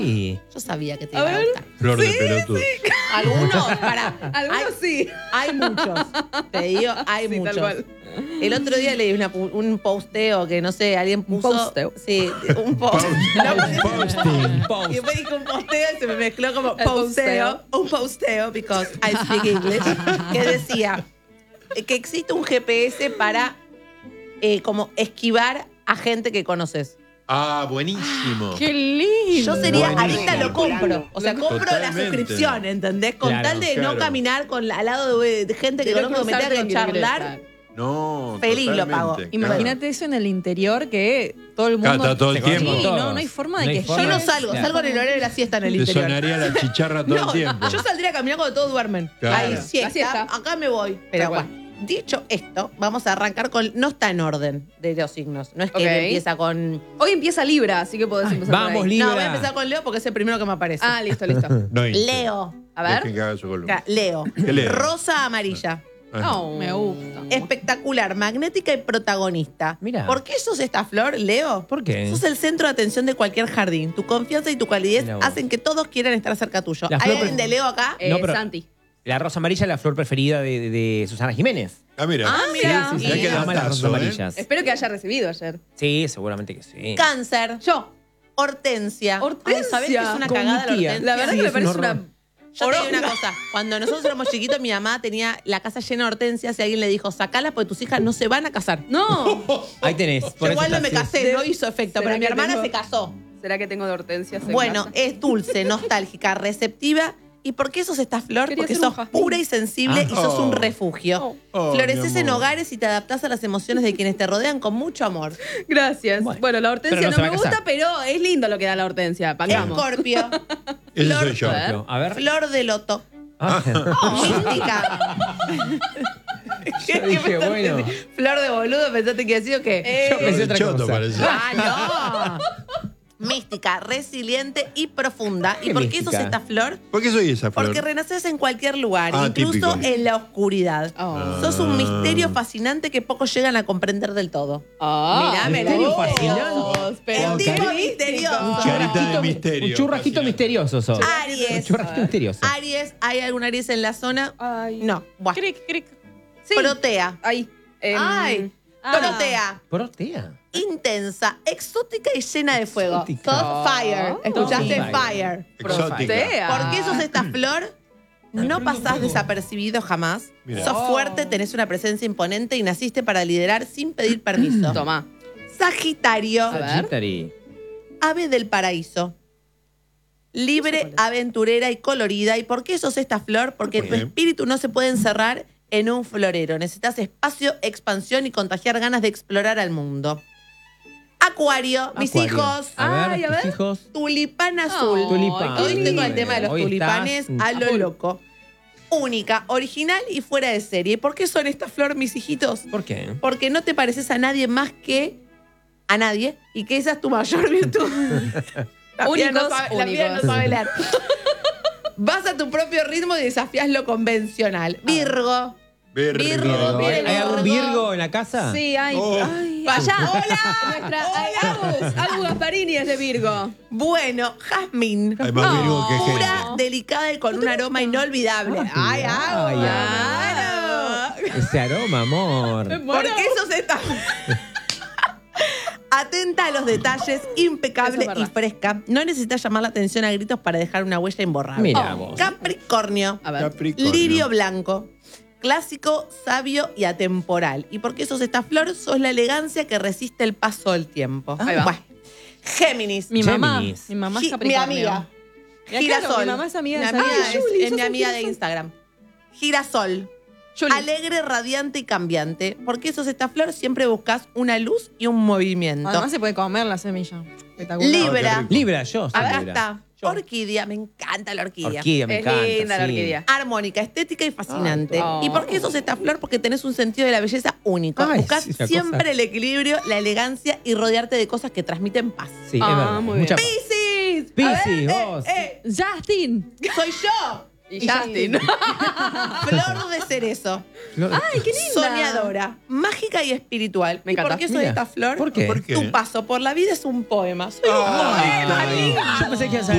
Sí. Yo sabía que te iba a gustar. Flor de pelotudo. Algunos, Algunos sí. Hay muchos. Te digo, hay Sí, tal muchos. cual. El otro día leí un posteo que no sé, alguien puso. ¿Un posteo? Sí, un post. Posting. Y después dijo un posteo y se me mezcló como El posteo. Un posteo, because I speak English. Que decía que existe un GPS para como esquivar a gente que conoces. Ah, buenísimo. ¡Qué lindo! Yo sería Buenísimo. ahorita lo compro. O sea, compro la Totalmente. suscripción, ¿entendés? Con Claro, tal de claro. no caminar al lado de gente que De no conozco, me tenga cruzar que con quien charlar. quiere No, Feliz lo totalmente, pago. claro. Imagínate eso en el interior que todo el mundo. Cata todo el Se conoce tiempo. con Sí, todos. no hay forma de No hay que forma. Yo no llegues. salgo, Claro. salgo en el horario de la siesta en el Te interior. sonaría la chicharra todo el tiempo. Yo saldría a caminar cuando todos duermen. Claro. Ahí, La siesta, siesta. acá me voy. Pero Tal cual. bueno, dicho esto, vamos a arrancar con. No está en orden de los signos. No es que Ok. empieza con. Hoy empieza Libra, así que podés empezar por vamos, ahí. Libra. No, voy a empezar con Leo porque es el primero que me aparece. Ah, listo, listo. No hinche. Leo. A Dejen ver. que haga su columna. Leo. ¿Qué Leo? Rosa amarilla. Ah. Oh, me gusta. Espectacular, magnética y protagonista. Mira. ¿Por qué sos esta flor, Leo? ¿Por qué? Sos el centro de atención de cualquier jardín. Tu confianza y tu calidez Mirá vos. hacen que todos quieran estar cerca tuyo. La ¿Hay flor alguien de Leo acá? No, pero- Santi. La rosa amarilla es la flor preferida de Susana Jiménez. Ah, mira. Ah, mira. Sí, sí, Mirá sí. qué Ama las rosas datazo, ¿eh? amarillas. Espero que haya recibido ayer. Sí, seguramente que sí. Cáncer. Yo. Hortensia. Hortensia. Ay, ¿sabés que es una Como cagada mi la tía. hortensia? La verdad Sí, que me es un parece horror. una. Yo te digo una cosa. Cuando nosotros éramos chiquitos, mi mamá tenía la casa llena de hortensias y alguien le dijo, sacalas porque tus hijas no se van a casar. No. Ahí tenés. Yo por eso igual no está me así. casé, no hizo efecto, ¿Será pero mi que hermana tengo- se casó. ¿Será que tengo de hortensias en Bueno, casa? es dulce, nostálgica, receptiva. ¿Y por qué sos esta flor? Quería Porque ser un sos jazmín. pura y sensible y sos un refugio. Oh, Floreces mi en amor. hogares y te adaptás a las emociones de quienes te rodean con mucho amor. Gracias. Bueno, la hortensia pero no no, se va me a casar. gusta, pero es lindo lo que da la hortensia. Pagamos. Escorpio, Ese soy yo. A ver. A ver. flor de loto, Ah, mística. yo dije, bueno. Flor de boludo, pensaste que decía o qué? Yo pensé otra Choto cosa. parece. Ah, no. Mística, resiliente y profunda. ¿Y ¿Qué por qué sos mística? esta flor? ¿Por qué soy esa flor? Porque renaces en cualquier lugar, Ah, incluso típico. en la oscuridad. Oh. Sos un misterio fascinante que pocos llegan a comprender del todo. Ah, Mirá, misterio mirá. fascinante. Pero El tipo cari- misterioso. Carita de misterio. Un churrasquito misterioso sos. Un Aries. churrasquito misterioso. Aries, ¿hay algún Aries en la zona? Ay. No. Buah. Cric, cric. Sí. Protea. Ahí. Ay. Protea. Protea. Intensa, exótica y llena de fuego. Exótica. Sos fire. ¿Escuchaste? Sí. Fire. Exótica. Protea. ¿Por qué sos esta flor? No pasás desapercibido jamás. Mirá. Sos fuerte, tenés una presencia imponente y naciste para liderar sin pedir permiso. Toma. Sagitario, A ver. Sagitari. ave del paraíso. Libre, aventurera y colorida. ¿Y por qué sos esta flor? Porque ¿Por tu qué? espíritu no se puede encerrar en un florero. Necesitas espacio, expansión y contagiar ganas de explorar al mundo. Acuario, mis Acuario. hijos. A ver, Ay, a tus ver. hijos. Tulipán azul. Ay, Tulipán. qué Hoy estoy con el lindo. tema de los Hoy tulipanes estás a lo full. loco. Única, original y fuera de serie. ¿Por qué son esta flor, mis hijitos? ¿Por qué? Porque no te pareces a nadie más que a nadie y que esa es tu mayor virtud. La piba Únicos, la piba no únicos. sabe leer. Vas a tu propio ritmo y desafías lo convencional. Virgo. Virgo. Virgo. ¿Hay algún Virgo en la casa? Sí, ay. Oh. ay Vaya, hola. Nuestra Agus Gasparini es de Virgo. Bueno, Jazmín. Hay más Virgo que gente. Pura, delicada y con un aroma inolvidable. Ay, Ay, claro. Ese aroma, amor. ¿Por qué sos esta? Atenta a los detalles, impecable Eso es y verdad. fresca. No necesitas llamar la atención a gritos para dejar una huella imborrable. Mira vos. Capricornio. A ver. Capricornio. Lirio blanco. Clásico, sabio y atemporal. ¿Y por qué sos esta flor? Sos la elegancia que resiste el paso del tiempo. Ahí va. Bueno. Géminis. Mi mamá. Géminis. Mi mamá es Mi Capricornio. amiga. Mira, Girasol. claro, mi mamá es amiga de Mi esa amiga amiga. es, Juli, es sos mi un amiga de girasol. Instagram. Girasol. Juli. Alegre, radiante y cambiante. ¿Por qué sos esta flor? Siempre buscas una luz y un movimiento. Además se puede comer la semilla. Espectacular. Libra. Libra, yo soy Acá Libra. está. Orquídea. Me encanta la orquídea. Orquídea, me Es encanta. linda la sí. orquídea. Armónica, estética y fascinante. Ay, ¿Y por qué sos esta flor? Porque tenés un sentido de la belleza único. Ay, Buscas sí, la siempre cosa. el equilibrio, la elegancia y rodearte de cosas que transmiten paz. Sí, es Ah, verdad. muy Mucha bien. paz. ¡Piscis! Piscis, A ver, vos. Justin. ¡Soy yo! Y Justin. Flor de cerezo. Ay, qué linda. Soñadora, mágica y espiritual. Me ¿Y encanta. por qué soy Mira, esta flor? ¿por qué? ¿Por qué? Tu paso por la vida es un poema. Soy un Ay, poema. está bien. Yo pensé que ibas a